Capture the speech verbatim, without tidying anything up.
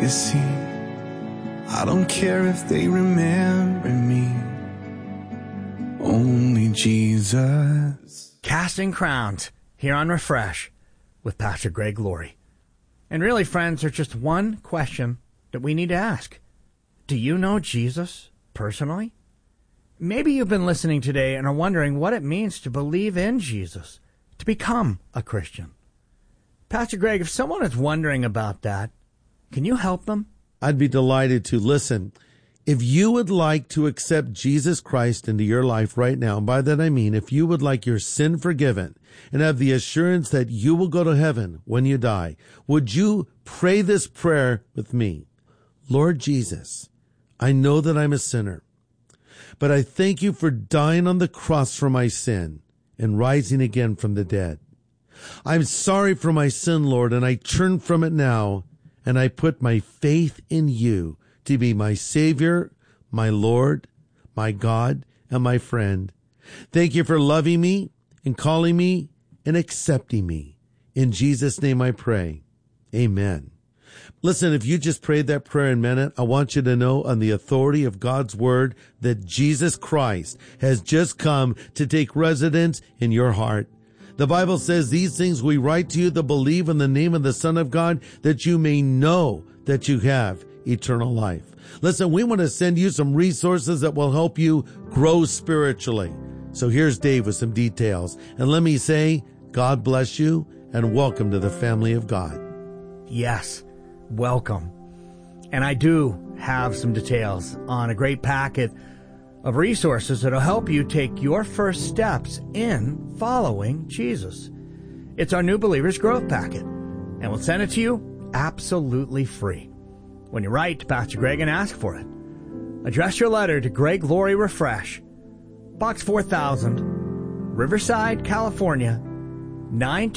legacy. I don't care if they remember me. Only Jesus. Casting Crowns here on Refresh with Pastor Greg Laurie. And really, friends, there's just one question that we need to ask. Do you know Jesus personally? Maybe you've been listening today and are wondering what it means to believe in Jesus, to become a Christian. Pastor Greg, if someone is wondering about that, can you help them? I'd be delighted to. Listen, if you would like to accept Jesus Christ into your life right now, and by that I mean if you would like your sin forgiven and have the assurance that you will go to heaven when you die, would you pray this prayer with me? Lord Jesus, I know that I'm a sinner, but I thank you for dying on the cross for my sin and rising again from the dead. I'm sorry for my sin, Lord, and I turn from it now, and I put my faith in you to be my Savior, my Lord, my God, and my friend. Thank you for loving me and calling me and accepting me. In Jesus' name I pray. Amen. Listen, if you just prayed that prayer and meant it, I want you to know on the authority of God's word that Jesus Christ has just come to take residence in your heart. The Bible says, these things we write to you that believe in the name of the Son of God, that you may know that you have eternal life. Listen, we want to send you some resources that will help you grow spiritually. So here's Dave with some details. And let me say, God bless you and welcome to the family of God. Yes, welcome. And I do have some details on a great packet of resources that will help you take your first steps in following Jesus. It's our New Believers Growth Packet, and we'll send it to you absolutely free. When you write to Pastor Greg and ask for it, address your letter to Greg Laurie Refresh, Box four thousand, Riverside, California, nine